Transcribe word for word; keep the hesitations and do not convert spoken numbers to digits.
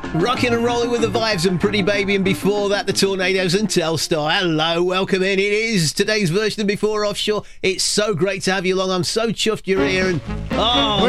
Rocking and rolling with the vibes and Pretty Baby, and before that the Tornadoes and Telstar. Hello, welcome in. It is today's version of Before Offshore. It's so great to have you along. I'm so chuffed you're here, and oh,